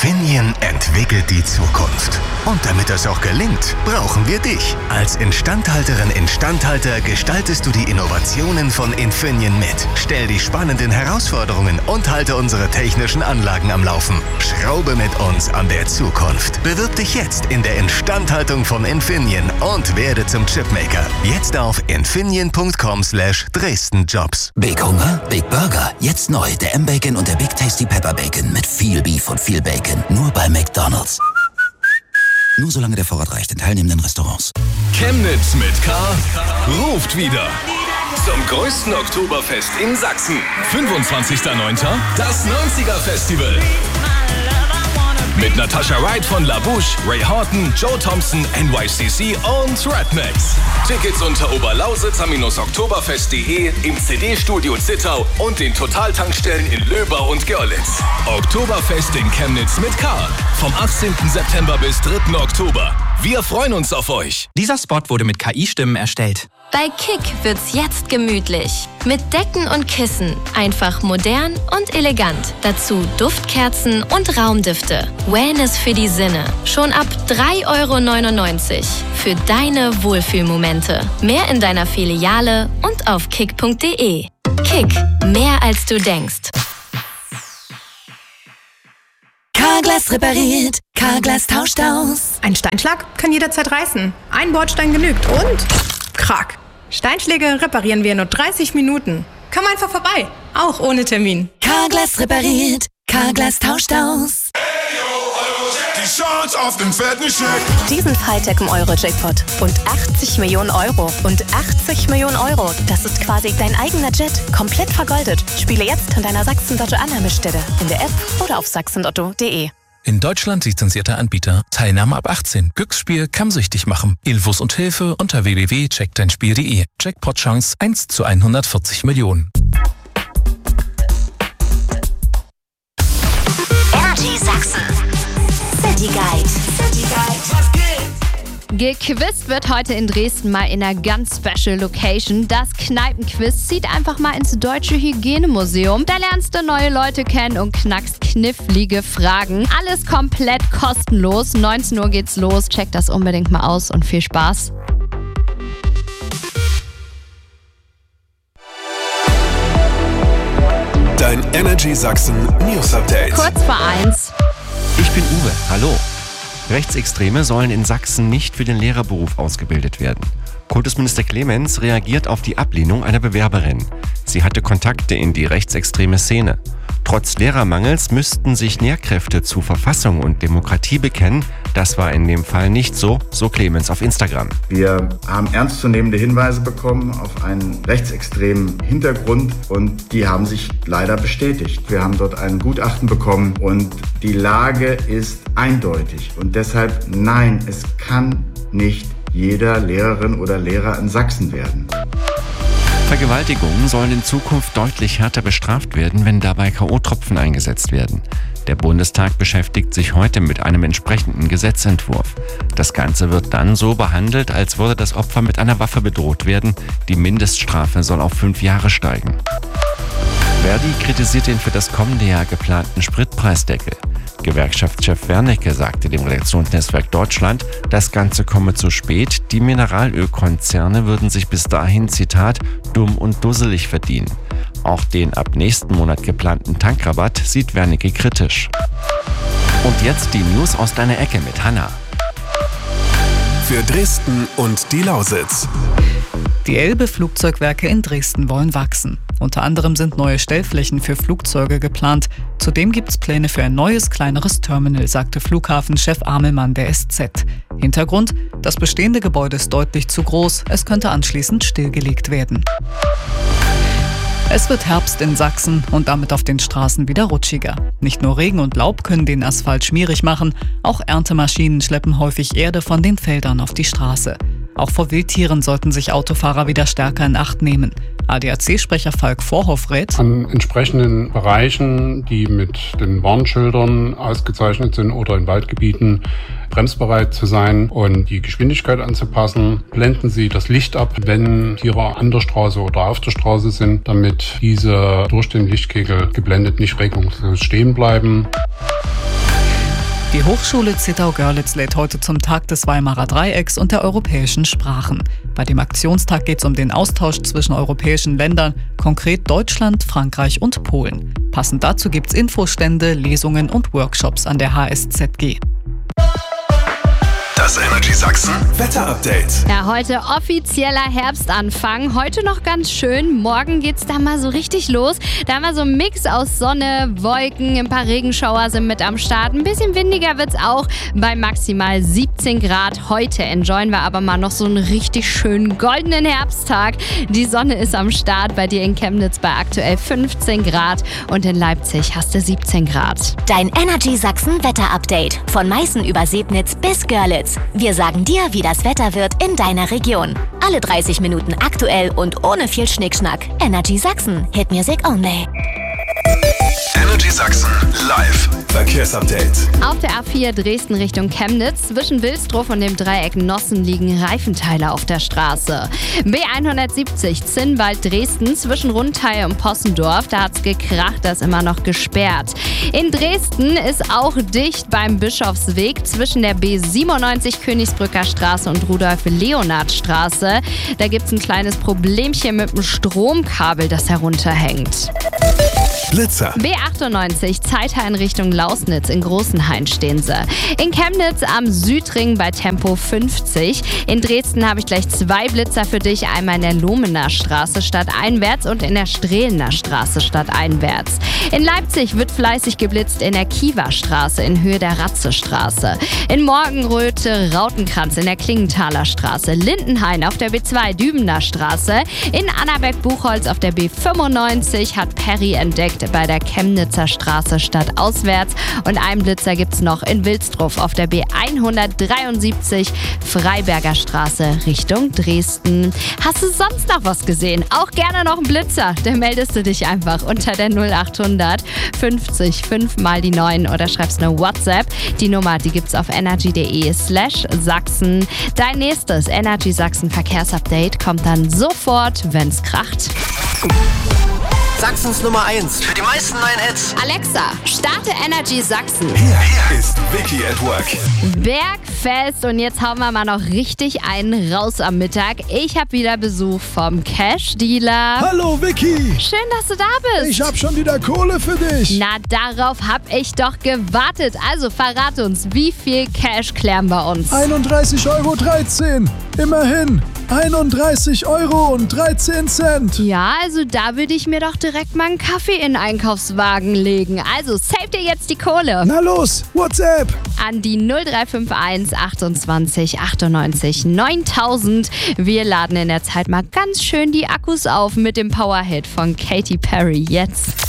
Infineon entwickelt die Zukunft. Und damit das auch gelingt, brauchen wir dich. Als Instandhalterin/Instandhalter gestaltest du die Innovationen von Infineon mit. Stell die spannenden Herausforderungen und halte unsere technischen Anlagen am Laufen. Schraube mit uns an der Zukunft. Bewirb dich jetzt in der Instandhaltung von Infineon und werde zum Chipmaker. Jetzt auf infineon.com/DresdenJobs. Big Hunger, Big Burger. Jetzt neu der M-Bacon und der Big Tasty Pepper Bacon mit viel Beef und viel Bacon. Nur bei McDonald's. Nur solange der Vorrat reicht in teilnehmenden Restaurants. Chemnitz mit K ruft wieder. Zum größten Oktoberfest in Sachsen. 25.09. das 90er Festival. Mit Natasha Wright von La Bouche, Ray Horton, Joe Thompson, NYCC und Redmax. Tickets unter oberlausitz-oktoberfest.de, im CD-Studio Zittau und den Totaltankstellen in Löbau und Görlitz. Oktoberfest in Chemnitz mit K. Vom 18. September bis 3. Oktober. Wir freuen uns auf euch. Dieser Spot wurde mit KI-Stimmen erstellt. Bei Kick wird's jetzt gemütlich. Mit Decken und Kissen. Einfach modern und elegant. Dazu Duftkerzen und Raumdüfte. Wellness für die Sinne. Schon ab 3,99 € für deine Wohlfühlmomente. Mehr in deiner Filiale und auf kick.de. Kick. Mehr als du denkst. Carglass repariert. Carglass tauscht aus. Ein Steinschlag kann jederzeit reißen. Ein Bordstein genügt und Krach. Steinschläge reparieren wir in nur 30 Minuten. Komm einfach vorbei, auch ohne Termin. Carglass repariert. Carglass tauscht aus. Die Chance auf den fetten Scheck. Diesen Freitag im Euro-Jackpot. Und 80 Millionen Euro. Und 80 Millionen Euro. Das ist quasi dein eigener Jet. Komplett vergoldet. Spiele jetzt an deiner Sachsen-Lotto-Annahmestelle. In der App oder auf sachsenlotto.de. In Deutschland lizenzierter Anbieter. Teilnahme ab 18. Glücksspiel kann süchtig machen. Infos und Hilfe unter www.checkdeinspiel.de. Jackpot-Chance 1 zu 140 Millionen. Energy Sachsen. City Guide. Gequizt wird heute in Dresden mal in einer ganz special Location. Das Kneipenquiz zieht einfach mal ins Deutsche Hygienemuseum. Da lernst du neue Leute kennen und knackst knifflige Fragen. Alles komplett kostenlos. 19 Uhr geht's los. Check das unbedingt mal aus und viel Spaß. Dein Energy Sachsen News Update. Kurz vor 1. Ich bin Uwe. Hallo. Rechtsextreme sollen in Sachsen nicht für den Lehrerberuf ausgebildet werden. Kultusminister Clemens reagiert auf die Ablehnung einer Bewerberin. Sie hatte Kontakte in die rechtsextreme Szene. Trotz Lehrermangels müssten sich Lehrkräfte zu Verfassung und Demokratie bekennen. Das war in dem Fall nicht so, so Clemens auf Instagram. Wir haben ernstzunehmende Hinweise bekommen auf einen rechtsextremen Hintergrund und die haben sich leider bestätigt. Wir haben dort ein Gutachten bekommen und die Lage ist eindeutig. Und deshalb nein, es kann nicht jeder Lehrerin oder Lehrer in Sachsen werden. Vergewaltigungen sollen in Zukunft deutlich härter bestraft werden, wenn dabei K.O.-Tropfen eingesetzt werden. Der Bundestag beschäftigt sich heute mit einem entsprechenden Gesetzentwurf. Das Ganze wird dann so behandelt, als würde das Opfer mit einer Waffe bedroht werden. Die Mindeststrafe soll auf 5 Jahre steigen. Verdi kritisiert den für das kommende Jahr geplanten Spritpreisdeckel. Gewerkschaftschef Wernicke sagte dem Redaktionsnetzwerk Deutschland, das Ganze komme zu spät, die Mineralölkonzerne würden sich bis dahin, Zitat, dumm und dusselig verdienen. Auch den ab nächsten Monat geplanten Tankrabatt sieht Wernicke kritisch. Und jetzt die News aus deiner Ecke mit Hanna. Für Dresden und die Lausitz. Die Elbe-Flugzeugwerke in Dresden wollen wachsen. Unter anderem sind neue Stellflächen für Flugzeuge geplant. Zudem gibt es Pläne für ein neues, kleineres Terminal, sagte Flughafenchef Amelmann der SZ. Hintergrund: Das bestehende Gebäude ist deutlich zu groß. Es könnte anschließend stillgelegt werden. Es wird Herbst in Sachsen und damit auf den Straßen wieder rutschiger. Nicht nur Regen und Laub können den Asphalt schmierig machen, auch Erntemaschinen schleppen häufig Erde von den Feldern auf die Straße. Auch vor Wildtieren sollten sich Autofahrer wieder stärker in Acht nehmen. ADAC-Sprecher Falk Vorhoff rät: An entsprechenden Bereichen, die mit den Warnschildern ausgezeichnet sind oder in Waldgebieten, bremsbereit zu sein und die Geschwindigkeit anzupassen. Blenden Sie das Licht ab, wenn Tiere an der Straße oder auf der Straße sind, damit diese durch den Lichtkegel geblendet nicht regungslos stehen bleiben. Die Hochschule Zittau-Görlitz lädt heute zum Tag des Weimarer Dreiecks und der europäischen Sprachen. Bei dem Aktionstag geht es um den Austausch zwischen europäischen Ländern, konkret Deutschland, Frankreich und Polen. Passend dazu gibt es Infostände, Lesungen und Workshops an der HSZG. Das Energy Sachsen Wetterupdate. Ja, heute offizieller Herbstanfang. Heute noch ganz schön. Morgen geht's da mal so richtig los. Da haben wir so einen Mix aus Sonne, Wolken, ein paar Regenschauer sind mit am Start. Ein bisschen windiger wird's auch bei maximal 17 Grad. Heute enjoyen wir aber mal noch so einen richtig schönen goldenen Herbsttag. Die Sonne ist am Start. Bei dir in Chemnitz bei aktuell 15 Grad und in Leipzig hast du 17 Grad. Dein Energy Sachsen Wetterupdate. Von Meißen über Sebnitz bis Görlitz. Wir sagen dir, wie das Wetter wird in deiner Region. Alle 30 Minuten aktuell und ohne viel Schnickschnack. Energy Sachsen. Hit Music only. Energy Sachsen live Verkehrsupdate. Auf der A4 Dresden Richtung Chemnitz zwischen Wilsdruff und dem Dreieck Nossen liegen Reifenteile auf der Straße. B170 Zinnwald Dresden zwischen Rundthal und Possendorf, da hat's gekracht, da ist immer noch gesperrt. In Dresden ist auch dicht beim Bischofsweg zwischen der B97 Königsbrücker Straße und Rudolf-Leonhard-Straße. Da gibt's ein kleines Problemchen mit dem Stromkabel, das herunterhängt. Blitzer. B98 Zeither in Richtung Lausnitz, in Großenhain stehen sie. In Chemnitz am Südring bei Tempo 50. In Dresden habe ich gleich 2 Blitzer für dich. Einmal in der Lohmener Straße stadteinwärts und in der Strehlener Straße stadteinwärts. In Leipzig wird fleißig geblitzt in der Kiewerstraße in Höhe der Ratzestraße. In Morgenröte Rautenkranz in der Klingenthaler Straße. Lindenhain auf der B2 Dübener Straße. In Annaberg-Buchholz auf der B95 hat Perry entdeckt bei der Chemnitzer Straße stadtauswärts. Und einen Blitzer gibt's noch in Wilsdruff auf der B173 Freiberger Straße Richtung Dresden. Hast du sonst noch was gesehen? Auch gerne noch einen Blitzer. Dann meldest du dich einfach unter der 0800 50 5 mal die 9 oder schreibst eine WhatsApp. Die Nummer, die gibt's auf energy.de/Sachsen. Dein nächstes Energy Sachsen Verkehrsupdate kommt dann sofort, wenn's kracht. Sachsens Nummer 1 für die meisten neuen Hits. Alexa, starte Energy Sachsen. Hier ist Vicky at Work. Bergfest und jetzt hauen wir mal noch richtig einen raus am Mittag. Ich habe wieder Besuch vom Cash-Dealer. Hallo Vicky. Schön, dass du da bist. Ich habe schon wieder Kohle für dich. Na, darauf habe ich doch gewartet. Also verrate uns, wie viel Cash klären wir uns? 31,13 €. Immerhin. 31,13 €. Ja, also da würde ich mir doch direkt mal einen Kaffee in den Einkaufswagen legen. Also save dir jetzt die Kohle. Na los, WhatsApp. An die 0351 28 98 9000. Wir laden in der Zeit mal ganz schön die Akkus auf mit dem Powerhit von Katy Perry jetzt.